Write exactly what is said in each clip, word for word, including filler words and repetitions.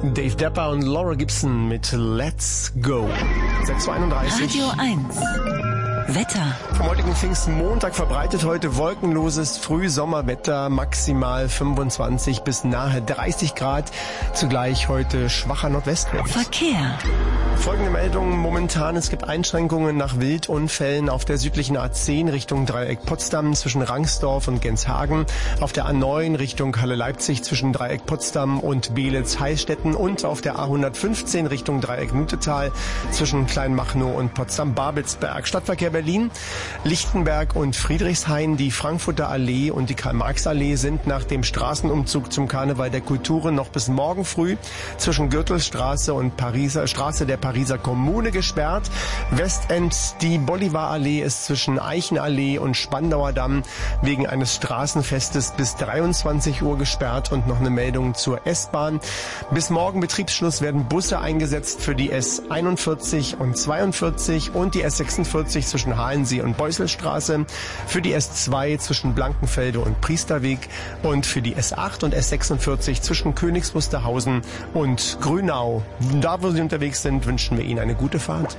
Dave Depper und Laura Gibson mit Let's Go. sechs Uhr einunddreißig. Radio eins. Wetter. Vom heutigen Pfingstmontag verbreitet heute wolkenloses Frühsommerwetter, maximal fünfundzwanzig bis nahe dreißig Grad. Zugleich heute schwacher Nordwestwind. Verkehr. Folgende Meldungen momentan. Es gibt Einschränkungen nach Wildunfällen auf der südlichen A zehn Richtung Dreieck Potsdam zwischen Rangsdorf und Genshagen, auf der A neun Richtung Halle-Leipzig zwischen Dreieck Potsdam und Beelitz-Heilstätten und auf der A hundertfünfzehn Richtung Dreieck Nutetal zwischen Kleinmachnow und Potsdam-Babelsberg. Stadtverkehr Berlin, Lichtenberg und Friedrichshain, die Frankfurter Allee und die Karl-Marx-Allee sind nach dem Straßenumzug zum Karneval der Kulturen noch bis morgen früh zwischen Gürtelstraße und Pariser Straße der Pariser Kommune gesperrt. Westend, die Bolivarallee ist zwischen Eichenallee und Spandauer Damm wegen eines Straßenfestes bis dreiundzwanzig Uhr gesperrt und noch eine Meldung zur S-Bahn. Bis morgen Betriebsschluss werden Busse eingesetzt für die S einundvierzig und zweiundvierzig und die S sechsundvierzig zwischen Halensee und Beusselstraße, für die S zwei zwischen Blankenfelde und Priesterweg und für die S acht und S sechsundvierzig zwischen Königs Wusterhausen und Grünau. Da, wo Sie unterwegs sind, wünschen wir Ihnen eine gute Fahrt.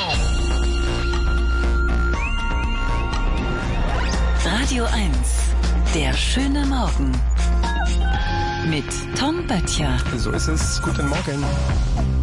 Radio eins. Der schöne Morgen. Mit Tom Böttcher. So ist es. Guten Morgen.